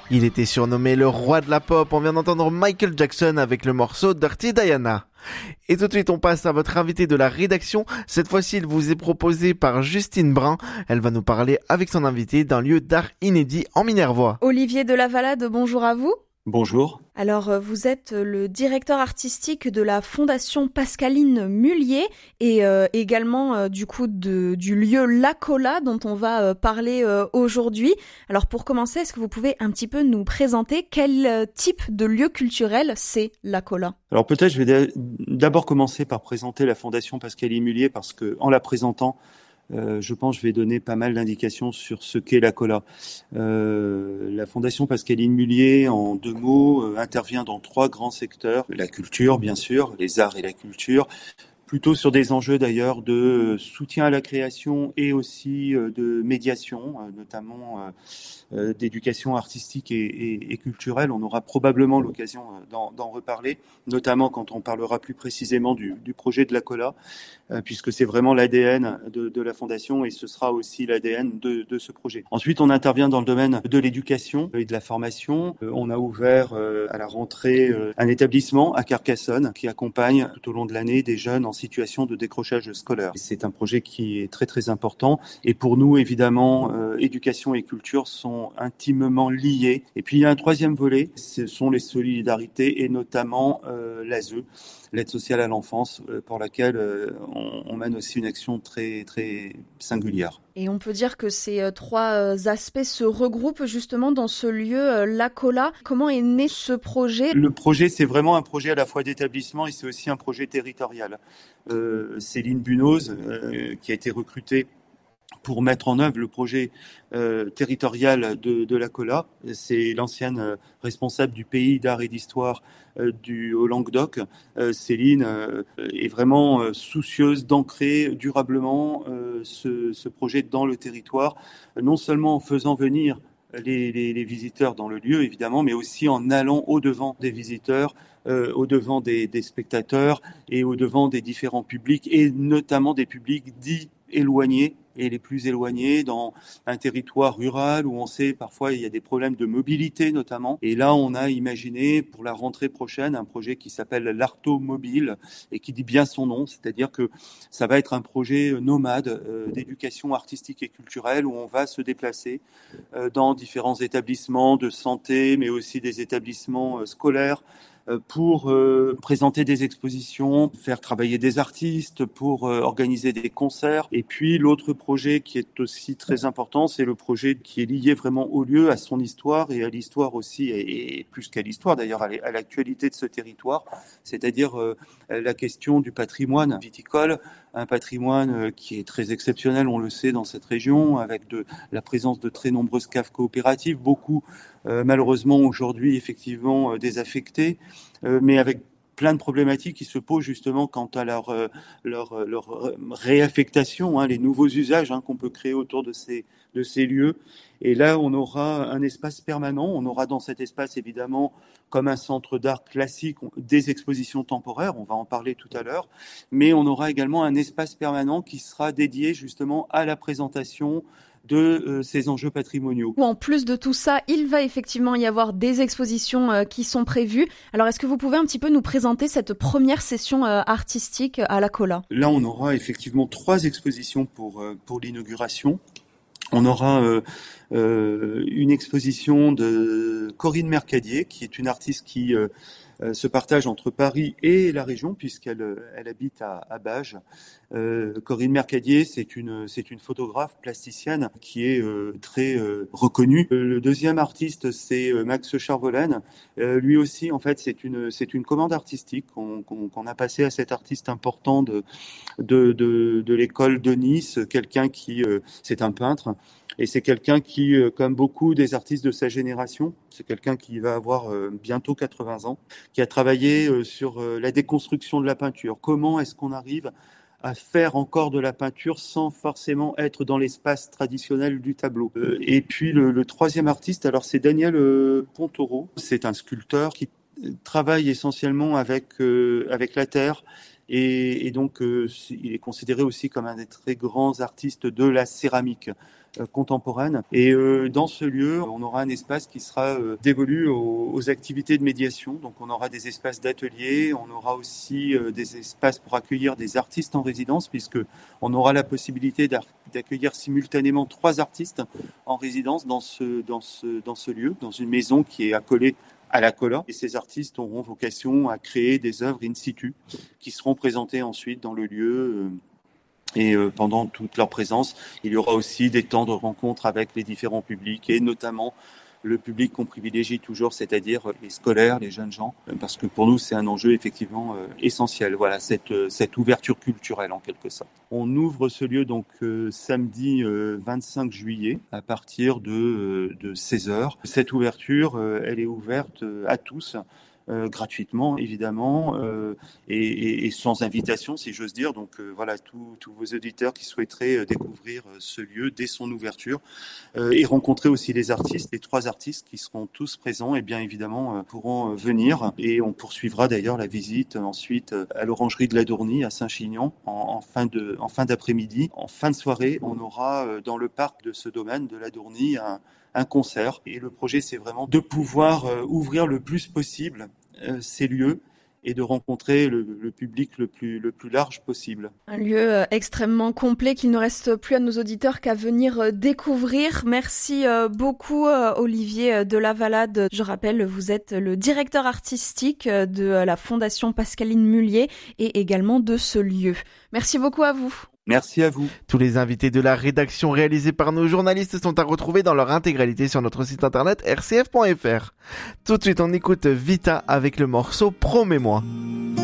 Il était surnommé le roi de la pop. On vient d'entendre Michael Jackson avec le morceau Dirty Diana. Et tout de suite, on passe à votre invité de la rédaction. Cette fois-ci, il vous est proposé par Justine Brun. Elle va nous parler avec son invité d'un lieu d'art inédit en Minervois. Olivier de la Valade, bonjour à vous. Bonjour. Alors, vous êtes le directeur artistique de la Fondation Pascaline Mullier et également du lieu La Colla dont on va parler aujourd'hui. Alors, pour commencer, est-ce que vous pouvez un petit peu nous présenter quel type de lieu culturel c'est La Colla ? Alors peut-être je vais d'abord commencer par présenter la Fondation Pascaline Mullier parce que en la présentant, je pense que je vais donner pas mal d'indications sur ce qu'est la Colla. La Fondation Pascaline Mullier, en 2 mots, intervient dans 3 grands secteurs. La culture, bien sûr, les arts et la culture, plutôt sur des enjeux d'ailleurs de soutien à la création et aussi de médiation, notamment d'éducation artistique et culturelle. On aura probablement l'occasion d'en reparler, notamment quand on parlera plus précisément du projet de la Colla, puisque c'est vraiment l'ADN de la Fondation et ce sera aussi l'ADN de ce projet. Ensuite, on intervient dans le domaine de l'éducation et de la formation. On a ouvert à la rentrée un établissement à Carcassonne qui accompagne tout au long de l'année des jeunes en situation de décrochage scolaire. C'est un projet qui est très très important et pour nous, évidemment, éducation et culture sont intimement liés. Et puis il y a un 3e volet, ce sont les solidarités et notamment l'ASE, l'aide sociale à l'enfance, pour laquelle on mène aussi une action très très singulière. Et on peut dire que ces 3 aspects se regroupent justement dans ce lieu La Colla. Comment est né ce projet ? Le projet, c'est vraiment un projet à la fois d'établissement et c'est aussi un projet territorial. Céline Bunoz, qui a été recrutée pour mettre en œuvre le projet territorial de la Colla. C'est l'ancienne responsable du pays d'art et d'histoire au Languedoc. Céline est vraiment soucieuse d'ancrer durablement ce projet dans le territoire, non seulement en faisant venir les visiteurs dans le lieu, évidemment, mais aussi en allant au-devant des visiteurs, au-devant des spectateurs et au-devant des différents publics, et notamment des publics dits éloignés et les plus éloignés dans un territoire rural où on sait parfois il y a des problèmes de mobilité notamment. Et là, on a imaginé pour la rentrée prochaine un projet qui s'appelle l'Arto Mobile et qui dit bien son nom, c'est-à-dire que ça va être un projet nomade d'éducation artistique et culturelle où on va se déplacer dans différents établissements de santé, mais aussi des établissements scolaires, pour présenter des expositions, faire travailler des artistes, pour organiser des concerts. Et puis l'autre projet qui est aussi très important, c'est le projet qui est lié vraiment au lieu, à son histoire et à l'histoire aussi, et plus qu'à l'histoire d'ailleurs, à l'actualité de ce territoire, c'est-à-dire la question du patrimoine viticole, un patrimoine qui est très exceptionnel, on le sait, dans cette région, avec la présence de très nombreuses caves coopératives, beaucoup malheureusement aujourd'hui effectivement désaffectées, mais avec plein de problématiques qui se posent justement quant à leur réaffectation, les nouveaux usages qu'on peut créer autour de ces lieux. Et là, on aura un espace permanent. On aura dans cet espace, évidemment, comme un centre d'art classique, des expositions temporaires. On va en parler tout à l'heure. Mais on aura également un espace permanent qui sera dédié justement à la présentation de ces enjeux patrimoniaux. En plus de tout ça, il va effectivement y avoir des expositions qui sont prévues. Alors, est-ce que vous pouvez un petit peu nous présenter cette première session artistique à La Colla ? Là, on aura effectivement 3 expositions pour l'inauguration. On aura une exposition de Corinne Mercadier, qui est une artiste qui se partage entre Paris et la région, puisqu'elle habite à Bages. Corinne Mercadier, c'est une photographe plasticienne qui est très reconnue. Le deuxième artiste, c'est Max Charvolaine. Lui aussi, en fait, c'est une commande artistique qu'on a passée à cet artiste important de l'école de Nice, quelqu'un qui c'est un peintre. Et c'est quelqu'un qui, comme beaucoup des artistes de sa génération, c'est quelqu'un qui va avoir bientôt 80 ans, qui a travaillé sur la déconstruction de la peinture. Comment est-ce qu'on arrive à faire encore de la peinture sans forcément être dans l'espace traditionnel du tableau. Et puis le 3e artiste, alors c'est Daniel Pontoro. C'est un sculpteur qui travaille essentiellement avec la terre Et donc, il est considéré aussi comme un des très grands artistes de la céramique contemporaine. Et dans ce lieu, on aura un espace qui sera dévolu aux activités de médiation. Donc, on aura des espaces d'ateliers, on aura aussi des espaces pour accueillir des artistes en résidence, puisque on aura la possibilité d'accueillir simultanément 3 artistes en résidence dans ce lieu, dans une maison qui est accolée à la Cola. Et ces artistes auront vocation à créer des œuvres in situ qui seront présentées ensuite dans le lieu. Et pendant toute leur présence, il y aura aussi des temps de rencontre avec les différents publics et notamment le public qu'on privilégie toujours, c'est-à-dire les scolaires, les jeunes gens, parce que pour nous, c'est un enjeu effectivement essentiel. Voilà, cette ouverture culturelle en quelque sorte. On ouvre ce lieu donc samedi 25 juillet à partir de 16h. Cette ouverture, elle est ouverte à tous. Gratuitement évidemment et sans invitation si j'ose dire. Donc voilà, tous vos auditeurs qui souhaiteraient découvrir ce lieu dès son ouverture et rencontrer aussi les artistes, les 3 artistes qui seront tous présents et bien évidemment pourront venir. Et on poursuivra d'ailleurs la visite ensuite à l'orangerie de la Dourny à Saint-Chinian en fin d'après-midi. En fin de soirée, on aura dans le parc de ce domaine de la Dourny un concert. Et le projet, c'est vraiment de pouvoir ouvrir le plus possible ces lieux et de rencontrer le public le plus large possible. Un lieu extrêmement complet qu'il ne reste plus à nos auditeurs qu'à venir découvrir. Merci beaucoup Olivier Delavalade. Je rappelle, vous êtes le directeur artistique de la Fondation Pascaline Mullier et également de ce lieu. Merci beaucoup à vous. Merci à vous. Tous les invités de la rédaction réalisés par nos journalistes sont à retrouver dans leur intégralité sur notre site internet rcf.fr. Tout de suite, on écoute Vita avec le morceau Promets-moi.